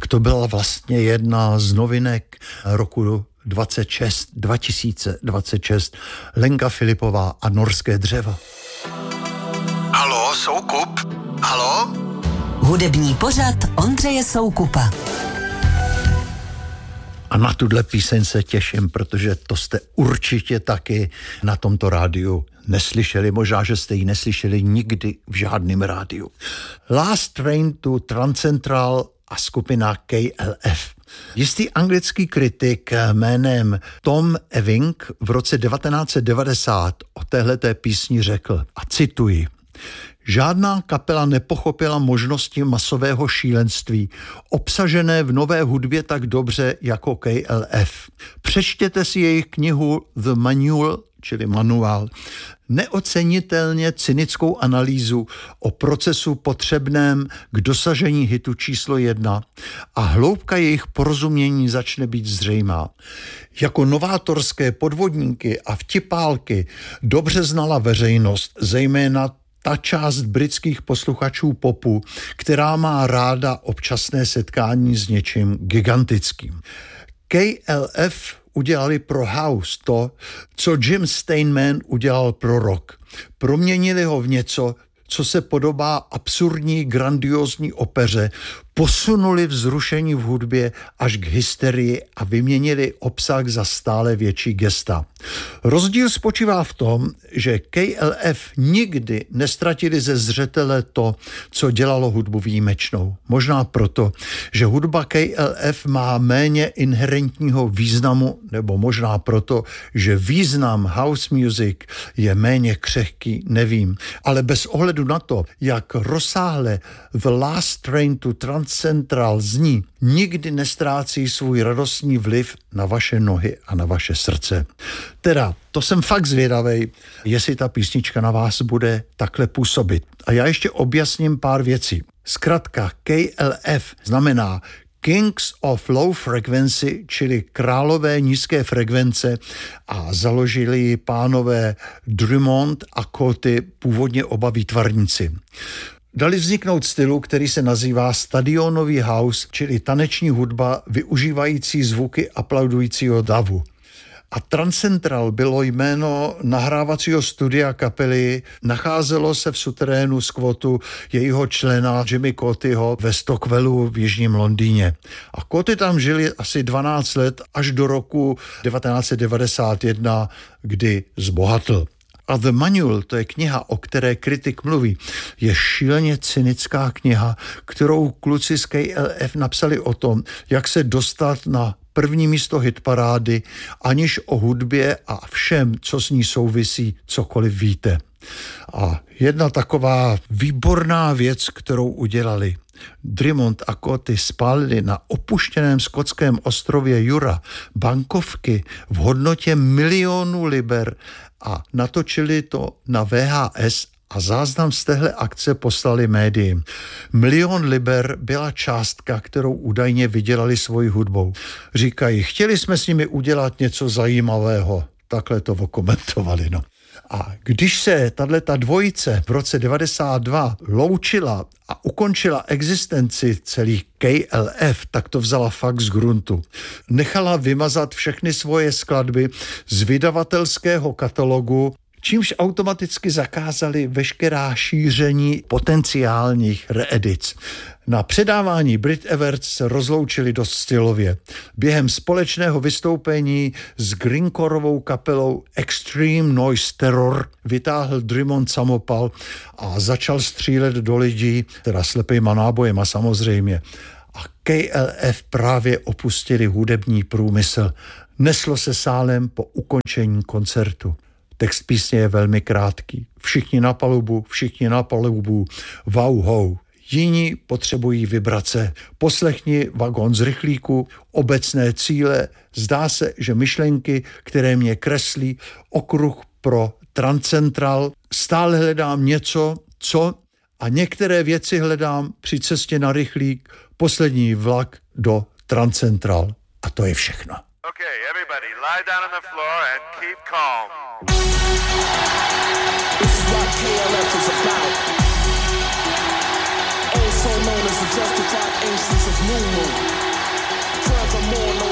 to byla vlastně jedna z novinek roku 2026. Lenka Filipová a Norské dřevo. Haló, Soukup? Haló? Hudební pořad Ondřeje Soukupa. A na tuhle píseň se těším, protože to jste určitě taky na tomto rádiu neslyšeli. Možná, že jste ji neslyšeli nikdy v žádném rádiu. Last Train to Transcentral a skupina KLF. Jistý anglický kritik jménem Tom Ewing v roce 1990 o téhleté písni řekl, a cituji: žádná kapela nepochopila možnosti masového šílenství, obsažené v nové hudbě tak dobře jako KLF. Přečtěte si jejich knihu The Manual, čili manuál, neocenitelně cynickou analýzu o procesu potřebném k dosažení hitu číslo 1 a hloubka jejich porozumění začne být zřejmá. Jako novátorské podvodníky a vtipálky dobře znala veřejnost, zejména ta část britských posluchačů popu, která má ráda občasné setkání s něčím gigantickým. KLF udělali pro house to, co Jim Steinman udělal pro rock. Proměnili ho v něco, co se podobá absurdní, grandiózní opeře, posunuli vzrušení v hudbě až k hysterii a vyměnili obsah za stále větší gesta. Rozdíl spočívá v tom, že KLF nikdy nestratili ze zřetele to, co dělalo hudbu výjimečnou. Možná proto, že hudba KLF má méně inherentního významu, nebo možná proto, že význam house music je méně křehký, nevím. Ale bez ohledu na to, jak rozsáhle The Last Train to Transcentral zní, nikdy nestrácí svůj radostný vliv na vaše nohy a na vaše srdce. Teda, to jsem fakt zvědavej, jestli ta písnička na vás bude takhle působit. A já ještě objasním pár věcí. Zkratka KLF znamená Kings of Low Frequency, čili králové nízké frekvence, a založili ji pánové Drummond a Coty, původně oba výtvarníci. Dali vzniknout stylu, který se nazývá stadionový house, čili taneční hudba využívající zvuky aplaudujícího davu. A Transcentral bylo jméno nahrávacího studia kapely, nacházelo se v suterénu skvotu jejího člena Jimmy Cotyho ve Stockwellu v jižním Londýně. A Coty tam žili asi 12 let až do roku 1991, kdy zbohatl. A The Manual, to je kniha, o které kritik mluví, je šíleně cynická kniha, kterou kluci z KLF napsali o tom, jak se dostat na první místo hitparády, aniž o hudbě a všem, co s ní souvisí, cokoliv víte. A jedna taková výborná věc, kterou udělali. Drummond a Coty spálili na opuštěném skotském ostrově Jura bankovky v hodnotě milionů liber a natočili to na VHS a záznam z téhle akce poslali médiím. 1 000 000 liber byla částka, kterou údajně vydělali svojí hudbou. Říkají, chtěli jsme s nimi udělat něco zajímavého. Takhle to okomentovali, no. A když se tato dvojice v roce 92 loučila a ukončila existenci celých KLF, tak to vzala fakt z gruntu. Nechala vymazat všechny svoje skladby z vydavatelského katalogu, čímž automaticky zakázali veškerá šíření potenciálních reedic. Na předávání Brit Awards se rozloučili dost stylově. Během společného vystoupení s greencoreovou kapelou Extreme Noise Terror vytáhl Drummond samopal a začal střílet do lidí, teda slepejma nábojema samozřejmě. A KLF právě opustili hudební průmysl. Neslo se sálem po ukončení koncertu. Text písně je velmi krátký. Všichni na palubu, wow ho. Jiní potřebují vibrace. Poslechni Vagon z rychlíku, obecné cíle. Zdá se, že myšlenky, které mě kreslí, okruh pro Transcentral. Stále hledám něco, co a některé věci hledám při cestě na rychlík. Poslední vlak do Transcentral. A to je všechno. Okay, everybody, lie down on the floor and keep calm. This is what KLF is about. Also known as the justified ancients of New Moon. born to